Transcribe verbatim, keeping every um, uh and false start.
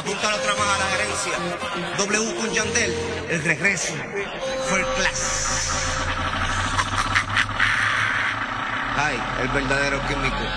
Nunca lo trabaja la gerencia. W con Yandel, el regreso. First class. Ay, el verdadero químico.